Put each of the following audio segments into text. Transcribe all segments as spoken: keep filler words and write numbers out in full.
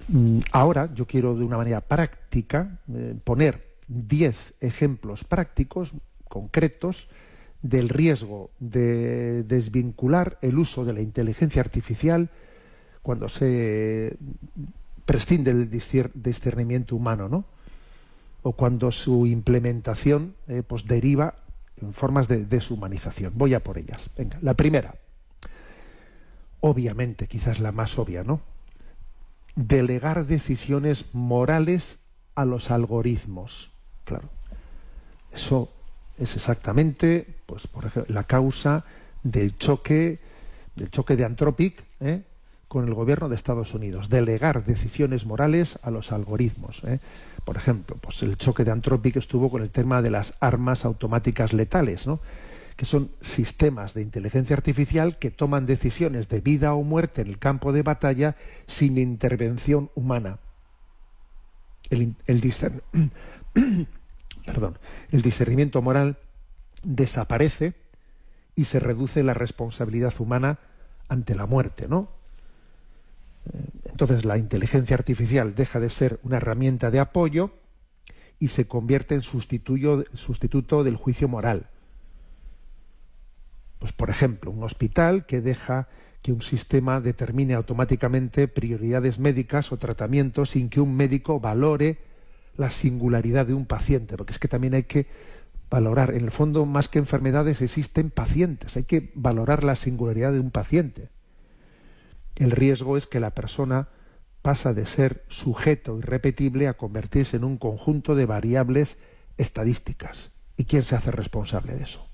Mm, Ahora yo quiero de una manera práctica eh, poner diez ejemplos prácticos, concretos, del riesgo de desvincular el uso de la inteligencia artificial cuando se prescinde del discier- discernimiento humano, ¿no? O cuando su implementación eh, pues deriva en formas de deshumanización. Voy a por ellas. Venga, la primera, obviamente, quizás la más obvia, ¿no? Delegar decisiones morales a los algoritmos. Claro, eso es exactamente, pues, por ejemplo, la causa del choque, del choque de Anthropic, ¿eh? con el gobierno de Estados Unidos. Delegar decisiones morales a los algoritmos, ¿eh? Por ejemplo, pues el choque de Anthropic estuvo con el tema de las armas automáticas letales, ¿no? Que son sistemas de inteligencia artificial que toman decisiones de vida o muerte en el campo de batalla sin intervención humana. El, el, discern... Perdón. El discernimiento moral desaparece y se reduce la responsabilidad humana ante la muerte, ¿no? Entonces la inteligencia artificial deja de ser una herramienta de apoyo y se convierte en sustituyo, sustituto del juicio moral. Pues, por ejemplo, un hospital que deja que un sistema determine automáticamente prioridades médicas o tratamientos sin que un médico valore la singularidad de un paciente, porque es que también hay que valorar, en el fondo, más que enfermedades existen pacientes, hay que valorar la singularidad de un paciente. El riesgo es que la persona pasa de ser sujeto irrepetible a convertirse en un conjunto de variables estadísticas. ¿Y quién se hace responsable de eso?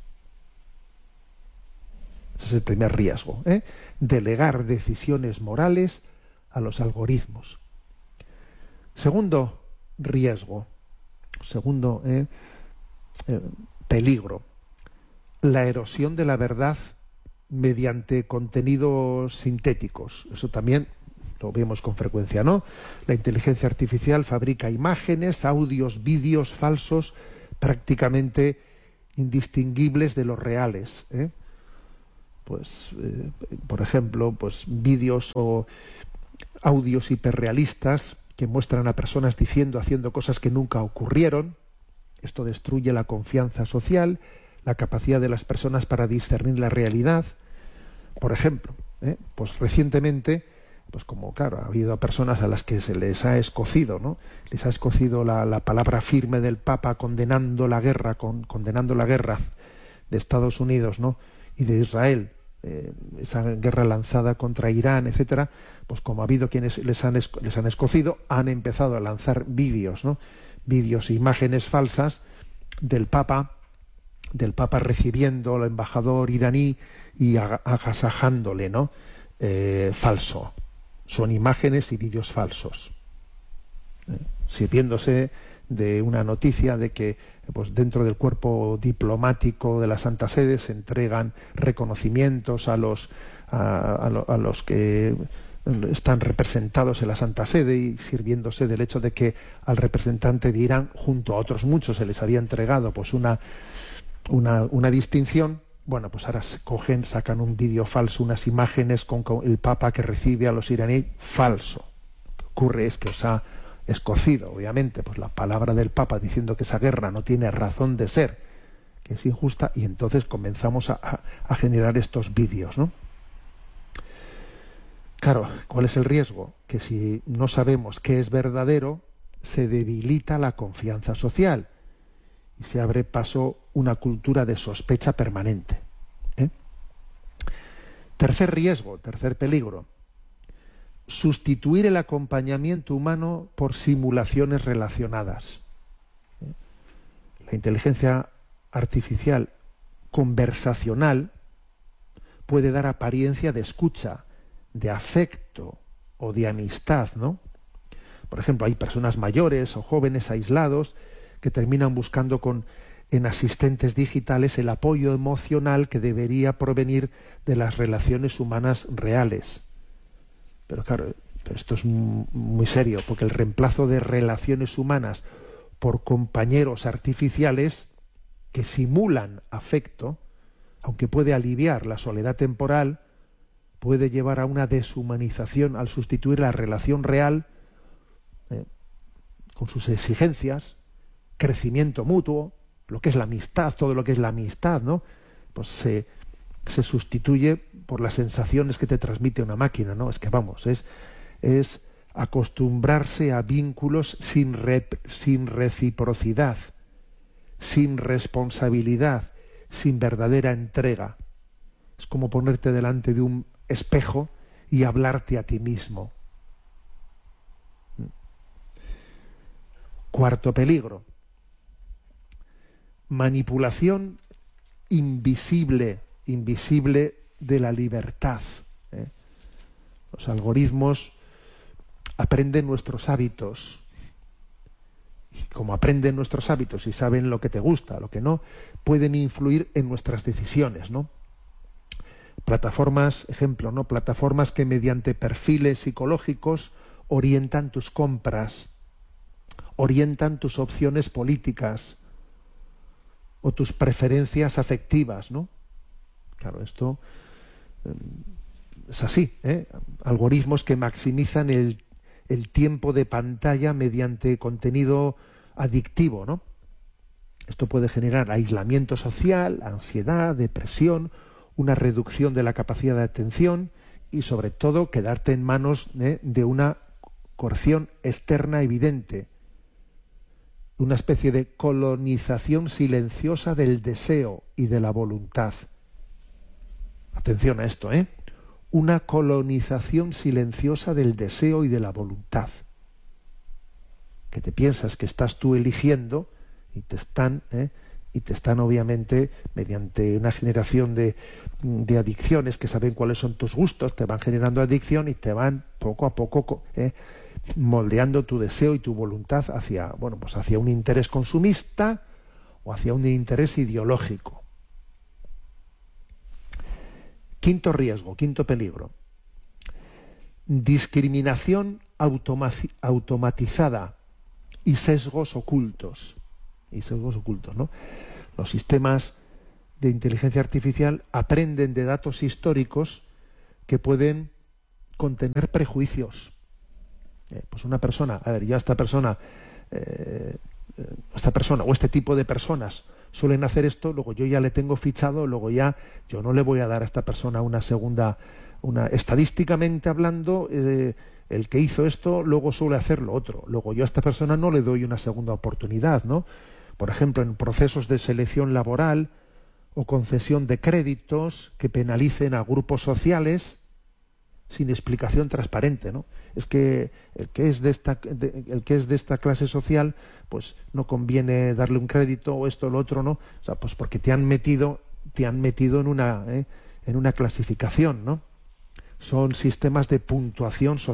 Ese es el primer riesgo, ¿eh? Delegar decisiones morales a los algoritmos. Segundo riesgo, segundo eh, eh, peligro, la erosión de la verdad mediante contenidos sintéticos. Eso también lo vemos con frecuencia, ¿no? La inteligencia artificial fabrica imágenes, audios, vídeos falsos prácticamente indistinguibles de los reales, ¿eh? Pues, eh, por ejemplo, pues vídeos o audios hiperrealistas que muestran a personas diciendo, haciendo cosas que nunca ocurrieron. Esto destruye la confianza social, la capacidad de las personas para discernir la realidad. Por ejemplo, ¿eh? pues recientemente, pues como claro, ha habido personas a las que se les ha escocido, ¿no? Les ha escocido la, la palabra firme del Papa condenando la guerra, con, condenando la guerra de Estados Unidos, ¿no? y de Israel, eh, esa guerra lanzada contra Irán, etcétera, pues como ha habido quienes les han, esc- les han escocido, han empezado a lanzar vídeos, ¿no? vídeos e imágenes falsas del Papa, del Papa recibiendo al embajador iraní y aga- agasajándole, ¿no? Eh, falso. Son imágenes y vídeos falsos. ¿eh? Sirviéndose de una noticia de que pues dentro del cuerpo diplomático de la Santa Sede se entregan reconocimientos a los a, a, lo- a los que están representados en la Santa Sede, y sirviéndose del hecho de que al representante de Irán junto a otros muchos se les había entregado pues una una, una distinción. Bueno, pues ahora se cogen, sacan un vídeo falso, unas imágenes con, con el Papa que recibe a los iraníes, falso. Lo que ocurre es que os ha escocido, obviamente, pues la palabra del Papa diciendo que esa guerra no tiene razón de ser, que es injusta, y entonces comenzamos a, a, a generar estos vídeos, ¿no? Claro, ¿cuál es el riesgo? Que si no sabemos qué es verdadero, se debilita la confianza social y se abre paso una cultura de sospecha permanente. ¿eh? Tercer riesgo, tercer peligro, sustituir el acompañamiento humano por simulaciones relacionadas. ¿eh? La inteligencia artificial conversacional puede dar apariencia de escucha, de afecto o de amistad, ¿no? Por ejemplo, hay personas mayores o jóvenes aislados que terminan buscando con, en asistentes digitales el apoyo emocional que debería provenir de las relaciones humanas reales. Pero claro, pero esto es muy serio, porque el reemplazo de relaciones humanas por compañeros artificiales que simulan afecto, aunque puede aliviar la soledad temporal, puede llevar a una deshumanización al sustituir la relación real con sus exigencias, crecimiento mutuo, lo que es la amistad, todo lo que es la amistad, ¿no? Pues se, se sustituye por las sensaciones que te transmite una máquina, ¿no? Es que vamos, es, es acostumbrarse a vínculos sin, rep, sin reciprocidad, sin responsabilidad, sin verdadera entrega. Es como ponerte delante de un espejo y hablarte a ti mismo. Cuarto peligro: manipulación invisible, invisible de la libertad. ¿eh? Los algoritmos aprenden nuestros hábitos. Y como aprenden nuestros hábitos y saben lo que te gusta, lo que no, pueden influir en nuestras decisiones, ¿no? Plataformas, ejemplo, ¿no? Plataformas que mediante perfiles psicológicos orientan tus compras, orientan tus opciones políticas o tus preferencias afectivas, ¿no? Claro, esto eh, es así, ¿eh? Algoritmos que maximizan el, el tiempo de pantalla mediante contenido adictivo, ¿no? Esto puede generar aislamiento social, ansiedad, depresión, una reducción de la capacidad de atención y, sobre todo, quedarte en manos ¿eh? de una coerción externa evidente, una especie de colonización silenciosa del deseo y de la voluntad. Atención a esto, ¿eh? Una colonización silenciosa del deseo y de la voluntad. Que te piensas que estás tú eligiendo y te están, ¿eh? y te están obviamente, mediante una generación de, de adicciones que saben cuáles son tus gustos, te van generando adicción y te van poco a poco ¿eh? moldeando tu deseo y tu voluntad hacia, bueno, pues hacia un interés consumista o hacia un interés ideológico. Quinto riesgo, quinto peligro: discriminación automatizada y sesgos ocultos. Y sesgos ocultos, ¿no? Los sistemas de inteligencia artificial aprenden de datos históricos que pueden contener prejuicios. Eh, pues una persona, a ver, ya esta persona, eh, esta persona o este tipo de personas suelen hacer esto, luego yo ya le tengo fichado, luego ya yo no le voy a dar a esta persona una segunda, una estadísticamente hablando, eh, el que hizo esto luego suele hacer lo otro, luego yo a esta persona no le doy una segunda oportunidad, ¿no? Por ejemplo, en procesos de selección laboral o concesión de créditos que penalicen a grupos sociales sin explicación transparente, ¿no? Es que el que es de esta de, el que es de esta clase social, pues no conviene darle un crédito o esto o lo otro, ¿no? O sea, pues porque te han metido te han metido en una ¿eh? en una clasificación, ¿no? Son sistemas de puntuación social.